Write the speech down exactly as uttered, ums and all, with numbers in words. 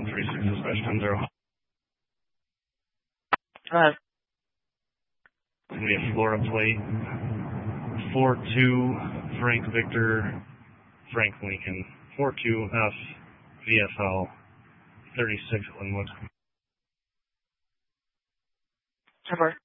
three six dispatch ten zero. Uh, We have Florida plate four two Frank Victor Frank Lincoln four two F V F L thirty-six Linwood. ten four.